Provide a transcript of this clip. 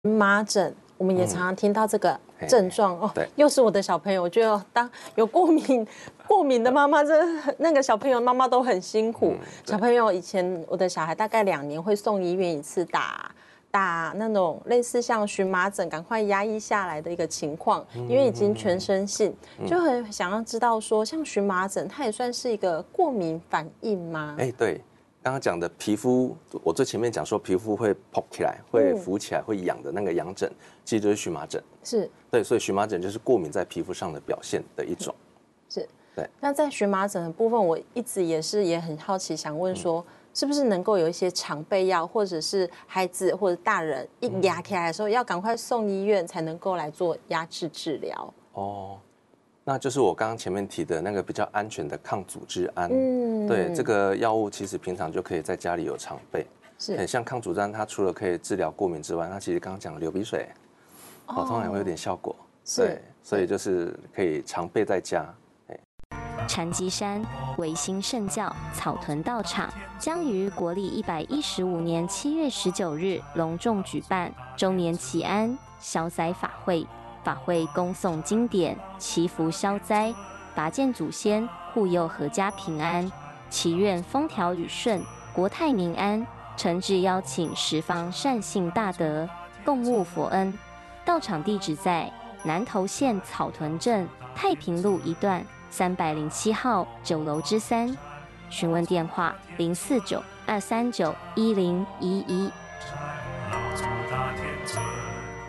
麻疹，我们也常常听到这个症状哦。 对， 又是我的小朋友，我觉得当有过敏的妈妈，那个小朋友妈妈都很辛苦。小朋友以前我的小孩大概2年会送医院一次打那种类似像荨麻疹，赶快压抑下来的一个情况，因为已经全身性，就很想要知道说，像荨麻疹，它也算是一个过敏反应吗？ 对。刚刚讲的皮肤，我最前面讲说皮肤会 pop 起来，会浮起来，会痒的那个痒疹，其实就是荨麻疹。 是， 对，所以荨麻疹就是过敏在皮肤上的表现的一种。 是， 对。 那在荨麻疹的部分，我一直也很好奇，想问说，是不是能够有一些常备药，或者是孩子或者大人一压起来的时候，要赶快送医院才能够来做压制治疗？ 哦。那就是我刚刚前面提的那个比较安全的抗组织胺，对，这个药物其实平常就可以在家里有常备。 是， 像抗组织胺，它除了可以治疗过敏之外，它其实刚刚讲的流鼻水，通常也会有点效果。对，所以就是可以常备在家。 禅机山维新圣教草屯道场将于国历115年7月19日隆重举办周年祈安消灾法会。法会恭诵经典，祈福消灾，拔剑祖先，护佑阖家平安，祈愿风调雨顺，国泰民安。诚挚邀请十方善信大德共沐佛恩。到场地址在南投县草屯镇太平路1段307号9楼之3。询问电话：049-239-1011。